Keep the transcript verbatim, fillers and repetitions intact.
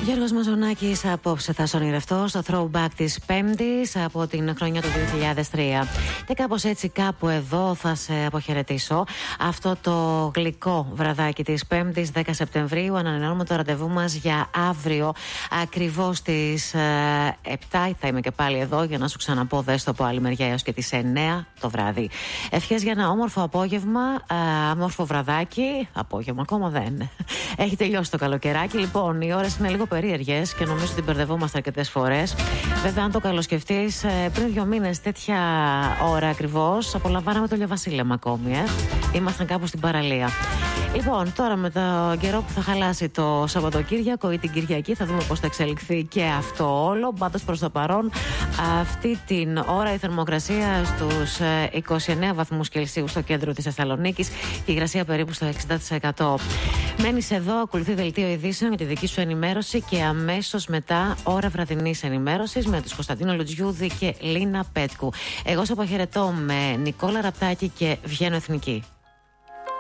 Γιώργος Μαζονάκης απόψε θα σας ονειρευτώ στο throwback της Πέμπτης από την χρονιά του δύο χιλιάδες τρία. Και κάπως έτσι, κάπου εδώ θα σε αποχαιρετήσω. Αυτό το γλυκό βραδάκι της Πέμπτης, δέκα Σεπτεμβρίου, ανανεώνουμε το ραντεβού μας για αύριο, ακριβώς στις επτά. Θα είμαι και πάλι εδώ για να σου ξαναπώ, δες το από άλλη μεριά, έως και τις εννέα το βράδυ. Ευχές για ένα όμορφο απόγευμα, όμορφο βραδάκι. Απόγευμα ακόμα δεν. Έχει τελειώσει το καλοκαιράκι. Λοιπόν, οι ώρες είναι λίγο περίεργες και νομίζω ότι μπερδευόμαστε αρκετές φορές. Βέβαια, αν το καλοσκεφτείς, πριν δύο μήνες τέτοια ώρα ακριβώς απολαμβάναμε το ηλιοβασίλεμα ακόμη. Ε. Ήμασταν κάπου στην παραλία. Λοιπόν, τώρα με τον καιρό που θα χαλάσει το Σαββατοκύριακο ή την Κυριακή, θα δούμε πώς θα εξελιχθεί και αυτό όλο. Πάντως, προς το παρόν, αυτή την ώρα η θερμοκρασία στους είκοσι εννέα βαθμούς Κελσίου στο κέντρο της Θεσσαλονίκης και η υγρασία περίπου στο εξήντα τοις εκατό. Μένεις εδώ, ακολουθεί δελτίο ειδήσεων για τη δική σου ενημέρωση και αμέσως μετά ώρα βραδινής ενημέρωσης με τους Κωνσταντίνο Λουτζιούδη και Λίνα Πέτκου. Εγώ σε αποχαιρετώ με Νικόλα Ραπτάκη και βγαίνω εθνική.